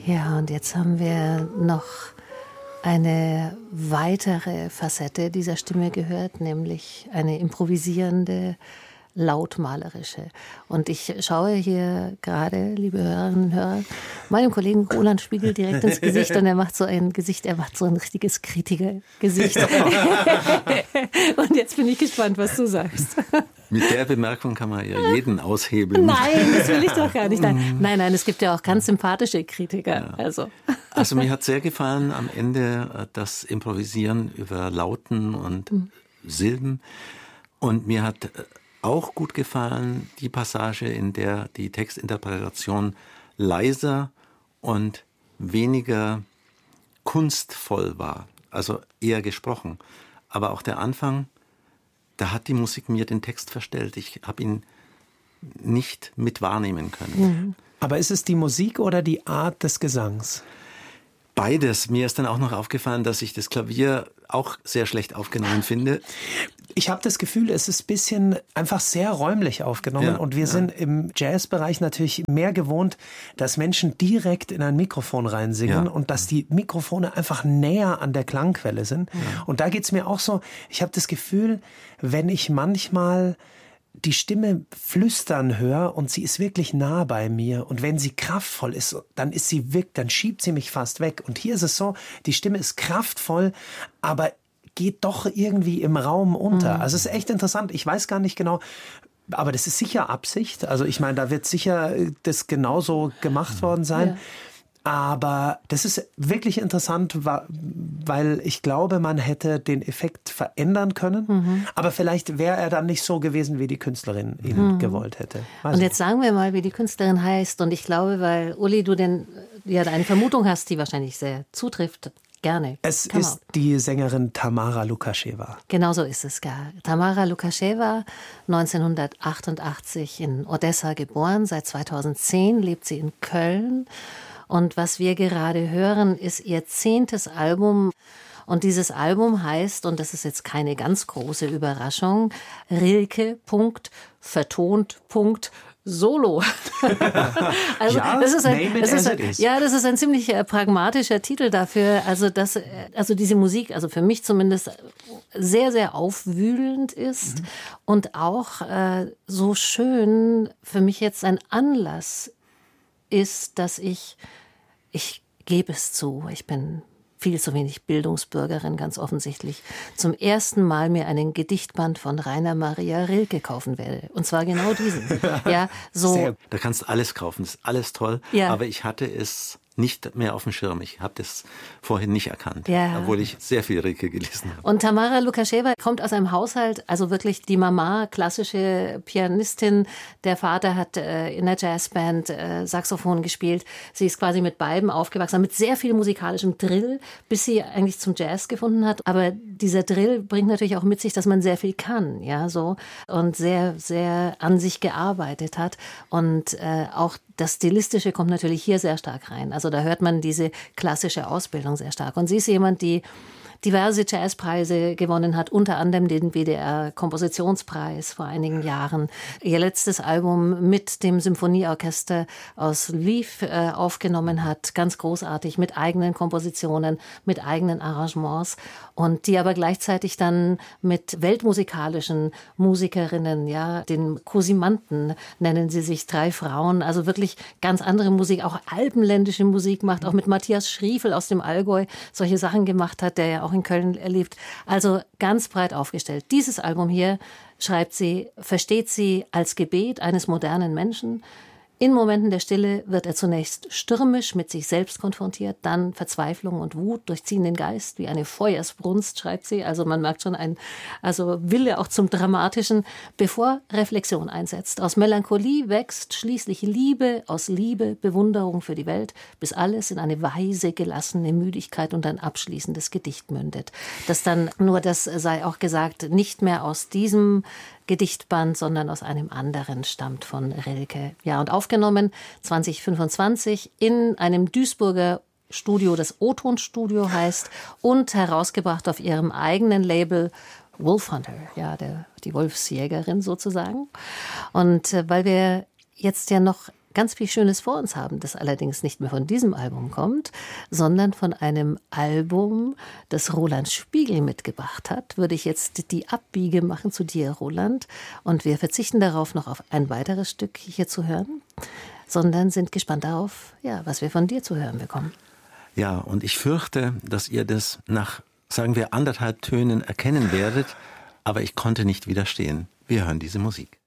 Ja, und jetzt haben wir noch eine weitere Facette dieser Stimme gehört, nämlich eine improvisierende, lautmalerische. Und ich schaue hier gerade, liebe Hörerinnen und Hörer, meinem Kollegen Roland Spiegel direkt ins Gesicht und er macht so ein richtiges Kritikergesicht. Und jetzt bin ich gespannt, was du sagst. Mit der Bemerkung kann man ja jeden aushebeln. Nein, das will ich doch gar nicht. Nein, es gibt ja auch ganz sympathische Kritiker. Ja. Also mir hat sehr gefallen am Ende das Improvisieren über Lauten und Silben. Und mir hat auch gut gefallen die Passage, in der die Textinterpretation leiser und weniger kunstvoll war. Also eher gesprochen. Aber auch der Anfang, da hat die Musik mir den Text verstellt. Ich habe ihn nicht mit wahrnehmen können. Aber ist es die Musik oder die Art des Gesangs? Beides. Mir ist dann auch noch aufgefallen, dass ich das Klavier auch sehr schlecht aufgenommen finde. Ich habe das Gefühl, es ist ein bisschen einfach sehr räumlich aufgenommen. Ja, und wir sind im Jazzbereich natürlich mehr gewohnt, dass Menschen direkt in ein Mikrofon reinsingen und dass die Mikrofone einfach näher an der Klangquelle sind. Ja. Und da geht's mir auch so, ich habe das Gefühl, wenn ich manchmal die Stimme flüstern höre und sie ist wirklich nah bei mir und wenn sie kraftvoll ist, dann schiebt sie mich fast weg. Und hier ist es so, die Stimme ist kraftvoll, aber geht doch irgendwie im Raum unter. Also es ist echt interessant. Ich weiß gar nicht genau, aber das ist sicher Absicht. Also ich meine, da wird sicher das genauso gemacht worden sein. Ja. Aber das ist wirklich interessant, weil ich glaube, man hätte den Effekt verändern können. Aber vielleicht wäre er dann nicht so gewesen, wie die Künstlerin ihn gewollt hätte. Und jetzt sagen wir mal, wie die Künstlerin heißt. Und ich glaube, weil, Uli, du eine Vermutung hast, die wahrscheinlich sehr zutrifft. Gerne. Es ist die Sängerin Tamara Lukascheva. Genau so ist es, gar. Tamara Lukascheva, 1988 in Odessa geboren. Seit 2010 lebt sie in Köln. Und was wir gerade hören, ist ihr 10. Album. Und dieses Album heißt, und das ist jetzt keine ganz große Überraschung, Rilke. Vertont. Solo. Also das ist ein ziemlich pragmatischer Titel dafür, also diese Musik, also für mich zumindest sehr, sehr aufwühlend ist und auch so schön für mich jetzt ein Anlass ist, dass ich gebe es zu, ich bin viel zu wenig Bildungsbürgerin, ganz offensichtlich, zum ersten Mal mir einen Gedichtband von Rainer Maria Rilke kaufen werde. Und zwar genau diesen. Ja, so. Da kannst du alles kaufen, das ist alles toll. Ja. Aber ich hatte es nicht mehr auf dem Schirm. Ich habe das vorhin nicht erkannt, obwohl ich sehr viel Rilke gelesen habe. Und Tamara Lukascheva kommt aus einem Haushalt, also wirklich die Mama, klassische Pianistin. Der Vater hat in der Jazzband Saxophon gespielt. Sie ist quasi mit beiden aufgewachsen, mit sehr viel musikalischem Drill, bis sie eigentlich zum Jazz gefunden hat. Aber dieser Drill bringt natürlich auch mit sich, dass man sehr viel kann, ja, so, und sehr, sehr an sich gearbeitet hat. Und auch das Stilistische kommt natürlich hier sehr stark rein. Also da hört man diese klassische Ausbildung sehr stark. Und sie ist jemand, die diverse Jazzpreise gewonnen hat, unter anderem den WDR-Kompositionspreis vor einigen Jahren. Ihr letztes Album mit dem Symphonieorchester aus Lviv aufgenommen hat, ganz großartig, mit eigenen Kompositionen, mit eigenen Arrangements und die aber gleichzeitig dann mit weltmusikalischen Musikerinnen, ja, den Cosimanten nennen sie sich, 3 Frauen, also wirklich ganz andere Musik, auch alpenländische Musik macht, auch mit Matthias Schriefel aus dem Allgäu solche Sachen gemacht hat, der ja auch in Köln erlebt. Also ganz breit aufgestellt. Dieses Album hier, schreibt sie, versteht sie als Gebet eines modernen Menschen. In Momenten der Stille wird er zunächst stürmisch mit sich selbst konfrontiert, dann Verzweiflung und Wut durchziehen den Geist wie eine Feuersbrunst, schreibt sie. Also man merkt schon Wille auch zum Dramatischen, bevor Reflexion einsetzt. Aus Melancholie wächst schließlich Liebe, aus Liebe Bewunderung für die Welt, bis alles in eine weise, gelassene Müdigkeit und ein abschließendes Gedicht mündet. Das dann, nur das sei auch gesagt, nicht mehr aus diesem Gedichtband, sondern aus einem anderen stammt von Rilke. Ja, und aufgenommen 2025 in einem Duisburger Studio, das O-Ton-Studio heißt, und herausgebracht auf ihrem eigenen Label Wolfhunter, die Wolfsjägerin sozusagen. Und weil wir jetzt ja noch ganz viel Schönes vor uns haben, das allerdings nicht mehr von diesem Album kommt, sondern von einem Album, das Roland Spiegel mitgebracht hat, würde ich jetzt die Abbiege machen zu dir, Roland. Und wir verzichten darauf, noch auf ein weiteres Stück hier zu hören, sondern sind gespannt darauf, ja, was wir von dir zu hören bekommen. Ja, und ich fürchte, dass ihr das nach, sagen wir, 1,5 Tönen erkennen werdet, aber ich konnte nicht widerstehen. Wir hören diese Musik.